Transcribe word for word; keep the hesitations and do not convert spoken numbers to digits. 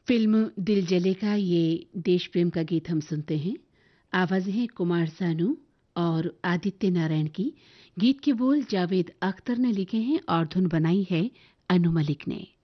Film दिल जले का ये देश प्रेम का गीत हम सुनते हैं। आवाजें हैं कुमार सानू और आदित्य नारायण की। गीत के बोल जावेद अख्तर ने लिखे हैं और धुन बनाई है अनु मलिक ने।